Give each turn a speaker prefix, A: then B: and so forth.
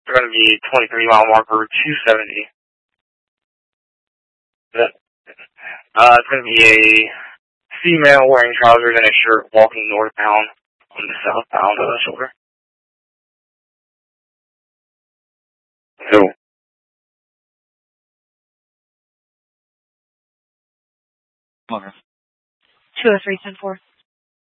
A: They're going to be 23 mile marker 270. It's going to be a female wearing trousers and a shirt walking northbound on the southbound shoulder. Who?
B: 203-10-4.